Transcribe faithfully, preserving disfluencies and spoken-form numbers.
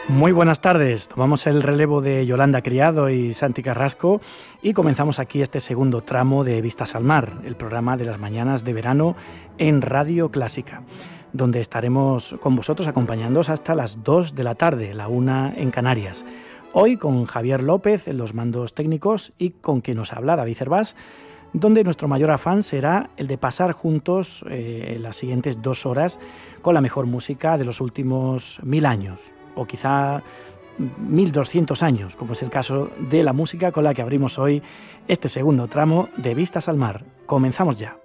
Muy buenas tardes, tomamos el relevo de Yolanda Criado y Santi Carrasco y comenzamos aquí este segundo tramo de Vistas al Mar, el programa de las mañanas de verano en Radio Clásica, donde estaremos con vosotros acompañándoos hasta las dos de la tarde, la una en Canarias. Hoy con Javier López en los mandos técnicos y con quien nos habla, David Cervás, donde nuestro mayor afán será el de pasar juntos eh, las siguientes dos horas con la mejor música de los últimos mil años. O quizá mil doscientos años, como es el caso de la música con la que abrimos hoy este segundo tramo de Vistas al Mar. Comenzamos ya.